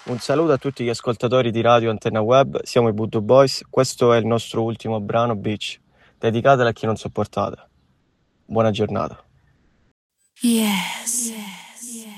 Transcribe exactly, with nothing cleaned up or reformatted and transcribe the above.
Un saluto a tutti gli ascoltatori di Radio Antenna Web, siamo i Voodoo Boys, questo è il nostro ultimo brano Beach, dedicatelo a chi non sopportate. Buona giornata. Yes. Yes.